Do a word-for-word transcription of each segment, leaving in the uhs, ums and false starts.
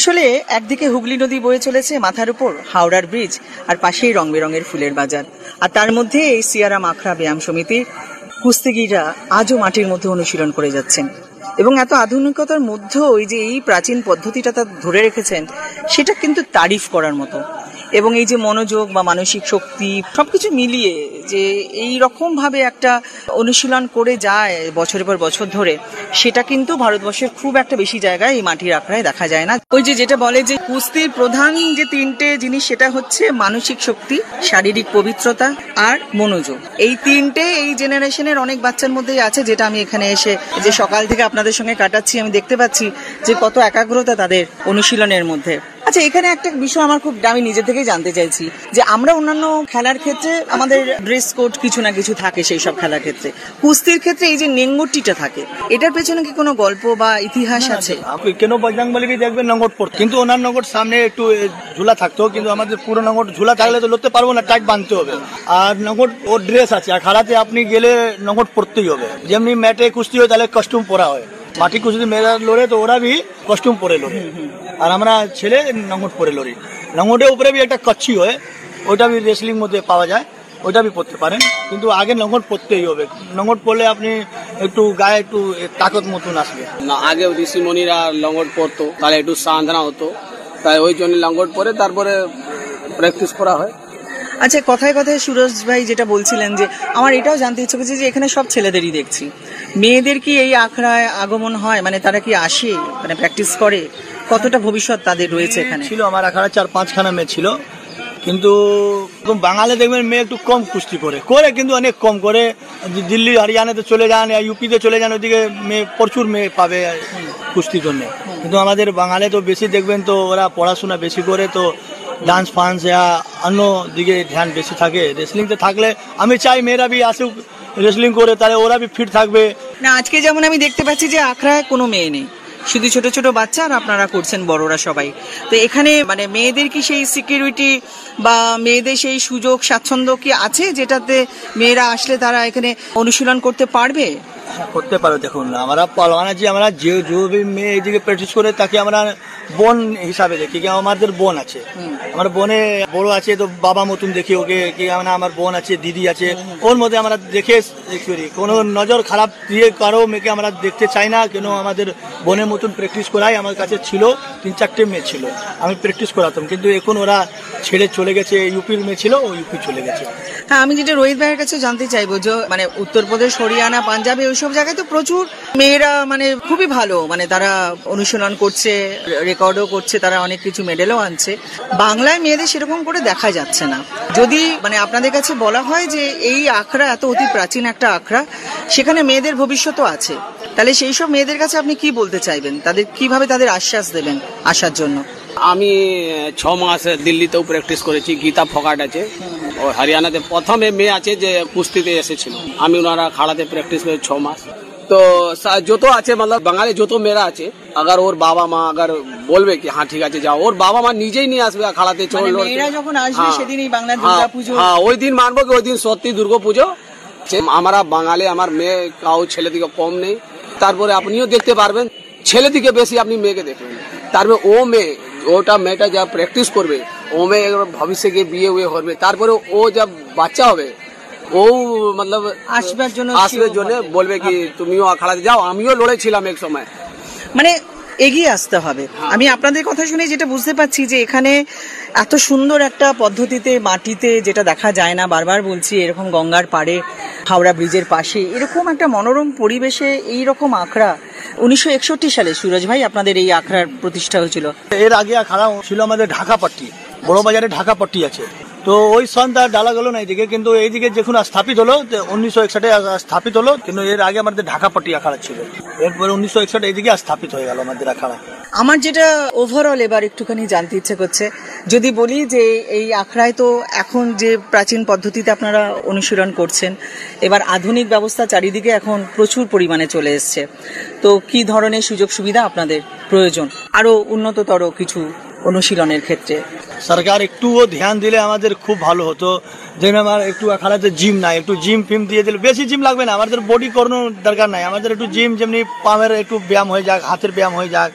আসলে একদিকে হুগলি নদী বয়ে চলেছে মাথার উপর, হাওড়ার ব্রিজ, আর পাশেই রং বেরঙের ফুলের বাজার, আর তার মধ্যে এই সিয়ারাম আখড়া ব্যায়াম সমিতির কুস্তিগিররা আজও মাটির মধ্যে অনুশীলন করে যাচ্ছেন। এবং এত আধুনিকতার মধ্যেও ওই যে এই প্রাচীন পদ্ধতিটা তা ধরে রেখেছেন, সেটা কিন্তু তারিফ করার মতো। এবং এই যে মনোযোগ বা মানসিক শক্তি সবকিছু মিলিয়ে যে এই রকম ভাবে একটা অনুশীলন করে যায় বছরের পর বছর ধরে, সেটা কিন্তু ভারতবর্ষের খুব একটা বেশি জায়গায় এই মাটির আখড়ায় দেখা যায় না। ওই যে যেটা বলে যে কুস্তির প্রধান যে তিনটে জিনিস, সেটা হচ্ছে মানসিক শক্তি, শারীরিক পবিত্রতা আর মনোযোগ। এই তিনটে এই জেনারেশনের অনেক বাচ্চার মধ্যেই আছে, যেটা আমি এখানে এসে যে সকাল থেকে আপনাদের সঙ্গে কাটাচ্ছি, আমি দেখতে পাচ্ছি যে কত একাগ্রতা তাদের অনুশীলনের মধ্যে। আচ্ছা, এখানে একটা বিষয় আমার খুব আমি নিজে থেকেই জানতে চাইছি যে আমরা অন্যান্য খেলার ক্ষেত্রে আমাদের ড্রেস কোড কিছু না কিছু থাকে, সেই সব খেলার ক্ষেত্রে কুস্তির ক্ষেত্রে এই যে নেঙ্গটিটা থাকে, এটার পেছনে কি কোনো গল্প বা ইতিহাস আছে? কেন বজরং বলি দেখবেন নঙ্গট পড়তো, কিন্তু ওনার নঙ্গট সামনে একটু ঝুলা থাকতো, কিন্তু আমাদের পুরো নঙ্গট ঝুলা থাকলে তো লড়তে পারবো না, টাইট বাঁধতে হবে। আর নঙ্গট ওর ড্রেস আছে, আর খাড়াতে আপনি গেলে নঙ্গট পড়তেই হবে। যেমনি ম্যাটে কুস্তি হয় তাহলে কস্টিউম পরা হয়, মাটি কুস্তি মেয়েরা লড়ে তো ওরা भी কস্টিউম পরে লড়ে, আর আমরা ছেলে নঙ্গট পরে লড়ি। নঙ্গটের উপরে भी একটা কচ্ছি হয়, ওইটা भी রেসলিং মধ্যে পাওয়া যায়, ওইটা भी পরতে পারেন, কিন্তু আগে নঙ্গট পরতেই হবে। নঙ্গট পরলে আপনি একটু গায়ে একটু তাকত মতন আসবে না। আগে ঋষি মুনিরা লঙ্গট পরতো, তাহলে একটু সাধনা হতো, তাই ওই জন্য লঙ্গট পরে তারপরে প্র্যাকটিস করা হয়। আচ্ছা, কথায় কথায় সুরজ ভাই যেটা বলছিলেন যে আমার এটাও জানতে ইচ্ছে করছে যে এখানে সব ছেলেদেরই দেখছি, মেয়েদের কি এই আখড়ায় আগমন হয়? মানে তারা কি আসে, মানে প্র্যাকটিস করে? কতটা ভবিষ্যৎ তাদের রয়েছে এখানে? ছিল আমার আখড়া চার পাঁচখানা মেয়ে ছিল, কিন্তু বাঙালি দেখবেন মেয়ে একটু কম কুস্তি করে করে কিন্তু অনেক কম করে। দিল্লি হরিয়ানাতে চলে যান, ইউপিতে চলে যান, ওইদিকে মেয়ে প্রচুর মেয়ে পাবে কুস্তির জন্য। কিন্তু আমাদের বাঙালি তো বেশি দেখবেন তো ওরা পড়াশোনা বেশি করে, তো ডান্স ফান্স या অন্য দিকে ধ্যান বেশি থাকে। রেসলিংতে থাকলে আমি চাই মেয়েরা भी আসুক রেসলিং করে, তাহলে ওরা भी ফিট থাকবে। না, আজকে যেমন আমি দেখতে পাচ্ছি যে আখড়ায় কোনো মেয়ে নেই, শুধু ছোট ছোট বাচ্চা, আর আপনারা করছেন বড়রা সবাই। তো এখানে মানে মেয়েদের কি সেই সিকিউরিটি বা মেয়েদের সেই সুযোগ স্বাচ্ছন্দ্য কি আছে, যেটাতে মেয়েরা আসলে তারা এখানে অনুশীলন করতে পারবে? করতে পারো। দেখুন, আমরা পালওয়ান আছি, আমরা যে যে মেয়ে এইদিকে প্র্যাকটিস করে তাকে আমরা বোন হিসাবে দেখি, কি আমাদের বোন আছে, আমার বোনে বড় আছে তো বাবা মতন দেখি ওকে, কি আমরা আমার বোন আছে, দিদি আছে, ওর মধ্যে আমরা দেখে করি। কোনো নজর খারাপ দিয়ে কারো মেয়েকে আমরা দেখতে চাই না, কেন আমাদের বোনের মতন প্র্যাকটিস করাই আমার কাছে ছিল। তিন চারটে মেয়ে ছিল, আমি প্র্যাকটিস করাতাম, কিন্তু এখন ওরা ছেড়ে চলে গেছে। ইউপির মেয়ে ছিল, ও ইউপি চলে গেছে। হ্যাঁ, আমি যেটা রোহিত ভাইয়ের কাছে জানতে চাইবো যে মানে উত্তরপ্রদেশ, হরিয়ানা, পাঞ্জাবে ওইসব জায়গায় তো প্রচুর মেয়েরা মানে খুবই ভালো, মানে তারা অনুশীলন করছে, রেকর্ডও করছে, তারা অনেক কিছু মেডেলও আনছে। বাংলায় মেয়েদের সেরকম করে দেখা যাচ্ছে না। যদি মানে আপনাদের কাছে বলা হয় যে এই আখড়া এত অতি প্রাচীন একটা আখড়া, সেখানে মেয়েদের ভবিষ্যৎও আছে, তাহলে সেই সব মেয়েদের কাছে আপনি কি বলতে চাইবেন? তাদের কিভাবে তাদের আশ্বাস দেবেন আসার জন্য? আমি ছ মাস দিল্লিতেও প্র্যাকটিস করেছি, গীতা ফোগাট আছে, ও হরিয়ানাতে প্রথমে মেয়ে আছে যে কুস্তিতে এসেছিল। আমি ওনারা খাড়াতে প্র্যাকটিস করে ছ মাস। তো যত আছে मतलब বাঙালি যত মেয়েরা আছে, আগার ওর বাবা মা আগার বলবে কি হ্যাঁ ঠিক আছে যাও, ওর বাবা মা নিজেই নিয়ে আসবে খাড়াতে। চলো মেয়েরা যখন আসবে সেদিনই বাংলা দুর্গা পুজো, হ্যাঁ ওই দিন মানবো কি ওই দিন সত্যি দুর্গা পুজো। আমরা বাঙালি, আমার মেয়ে কাউ ছেলে দিকে কম নেই। তারপরে আপনিও দেখতে পারবেন ছেলে দিকে বেশি আপনি মেয়েকে দেখবেন। তারপরে ও মেয়ে ওটা মেয়েটা যা প্র্যাকটিস করবে, ও মেয়ে ভবিষ্যতে গিয়ে বিয়ে উয়ে হবে, তারপরে ও যা বাচ্চা হবে ও मतलब আসবার জন্য আসবার জন্য বলবে কি তুমিও আখড়াতে যাও, আমিও লড়েছিলাম এক সময়। মানে এগিয়ে আসতে হবে। আমি আপনাদের কথা শুনে যেটা বুঝতে পারছি যে এখানে এত সুন্দর একটা পদ্ধতিতে মাটিতে, যেটা দেখা যায় না, বারবার বলছি, এরকম গঙ্গার পাড়ে, হাওড়া ব্রিজের পাশে এরকম একটা মনোরম পরিবেশে এইরকম আখড়া উনিশশো একষট্টি সালে সুরজ ভাই আপনাদের এই আখড়ার প্রতিষ্ঠা হয়েছিল। এর আগে আখড়া ছিল আমাদের ঢাকা পাট্টি, বড় বাজারে ঢাকা পাট্টি আছে, তো ওই সন্ধ্যা ডালা গেল না এইদিকে, কিন্তু এইদিকে যখন স্থাপিত হলো উনিশশো একষট্টি স্থাপিত হলো, কিন্তু এর আগে আমাদের ঢাকা পাট্টি আখড়া ছিল, এরপরে উনিশশো একষট্টি এইদিকে স্থাপিত হয়ে গেল আমাদের আখড়া। আমার যেটা ওভারঅল এবার একটুখানি জানতে ইচ্ছে করছে, যদি বলি যে এই আখড়ায় তো এখন যে প্রাচীন পদ্ধতিতে আপনারা অনুশীলন করছেন, এবার আধুনিক ব্যবস্থা চারিদিকে এখন প্রচুর পরিমাণে চলে এসছে, তো কি ধরনের সুযোগ সুবিধা আপনাদের প্রয়োজন আরো উন্নততর কিছু অনুশীলনের ক্ষেত্রে? সরকার একটুও ধ্যান দিলে আমাদের খুব ভালো হতো। যেন আমার একটু আখড়াতে জিম নাই, একটু জিম ফিম দিয়ে দিলে, বেশি জিম লাগবে না, আমাদের বডি করানোর দরকার নাই, আমাদের একটু জিম যেমনি পামের একটু ব্যায়াম হয়ে যাক, হাতের ব্যায়াম হয়ে যাক,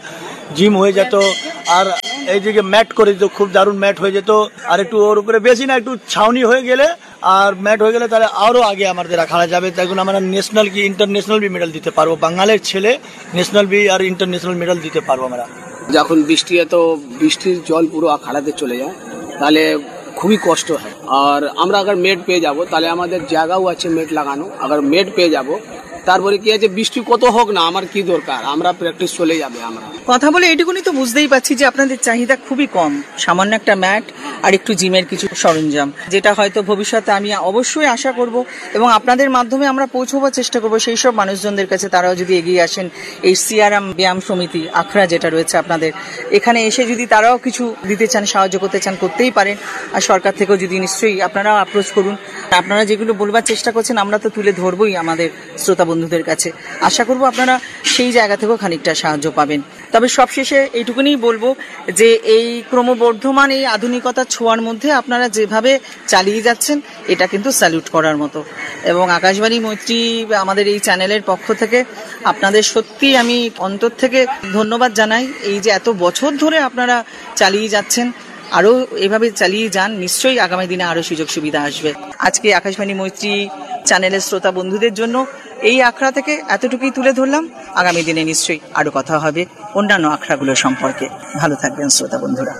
জিম হয়ে যেত। আর এইদিকে ম্যাট করে দিত, খুব দারুণ ম্যাট হয়ে যেত। আর একটু ওর উপরে বেশি না, একটু ছাউনি হয়ে গেলে আর ম্যাট হয়ে গেলে তাহলে আরো আগে আমাদের খেলা যাবে। তাই জন্য আমরা ন্যাশনাল কি ইন্টারন্যাশনাল বি মেডেল দিতে পারবো, বাঙালির ছেলে ন্যাশনাল বি আর ইন্টারন্যাশনাল মেডেল দিতে পারবো আমরা। যখন বৃষ্টি এত বৃষ্টির জল পুরো আখাড়াতে চলে যায় তাহলে খুবই কষ্ট হয়। আর আমরা আবার মেট পেয়ে যাব তাহলে আমাদের জায়গাও আছে মেট লাগানো, আবার মেট পেয়ে যাব তারপরে কি আছে বৃষ্টি কত হোক না আমার কি দরকার, আমরা প্র্যাকটিস চলে যাবে। আমরা কথা বলে এটুকুনি তো বুঝতেই পারছি যে আপনাদের চাহিদা খুবই কম, সামান্য একটা ম্যাট আর একটু জিমের কিছু সরঞ্জাম, যেটা হয়তো ভবিষ্যতে আমি অবশ্যই আশা করব এবং আপনাদের মাধ্যমে আমরা পৌঁছবার চেষ্টা করব সেই সব মানুষজনদের কাছে, তারাও যদি এগিয়ে আসেন। এই সিয়ারাম ব্যায়াম সমিতি আখড়া যেটা রয়েছে আপনাদের এখানে এসে যদি তারাও কিছু দিতে চান, সাহায্য করতে চান, করতেই পারেন। আর সরকার থেকেও যদি নিশ্চয়ই আপনারাও অ্যাপ্রোচ করুন। আপনারা যেগুলো বলবার চেষ্টা করছেন আমরা তো তুলে ধরবই আমাদের শ্রোতা বন্ধুদের কাছে। আশা করব আপনারা সেই জায়গা থেকেও খানিকটা সাহায্য পাবেন। তবে সবশেষে এইটুকুনি বলবো যে এই ক্রমবর্ধমান এই আধুনিকতার ছোঁয়ার মধ্যে আপনারা যেভাবে চালিয়ে যাচ্ছেন এটা কিন্তু স্যালুট করার মতো। এবং আকাশবাণী মৈত্রী আমাদের এই চ্যানেলের পক্ষ থেকে আপনাদের সত্যি আমি অন্তর থেকে ধন্যবাদ জানাই। এই যে এত বছর ধরে আপনারা চালিয়ে যাচ্ছেন, আরও এভাবে চালিয়ে যান, নিশ্চয়ই আগামী দিনে আরও সুযোগ সুবিধা আসবে। আজকে আকাশবাণী মৈত্রী চ্যানেলের শ্রোতা বন্ধুদের জন্য এই আখড়া থেকে এতটুকুই তুলে ধরলাম। আগামী দিনে নিশ্চয়ই আরো কথা হবে অন্যান্য আখড়াগুলো সম্পর্কে। ভালো থাকবেন শ্রোতা বন্ধুরা।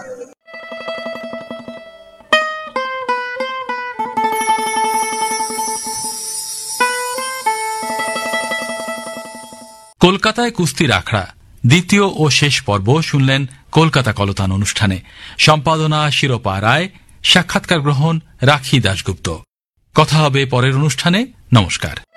কলকাতায় কুস্তির আখড়া দ্বিতীয় ও শেষ পর্ব শুনলেন কলকাতা কলতান অনুষ্ঠানে। সম্পাদনা শিরোপা রায়, সাক্ষাৎকার গ্রহণ রাখি দাশগুপ্ত। কথা হবে পরের অনুষ্ঠানে। নমস্কার।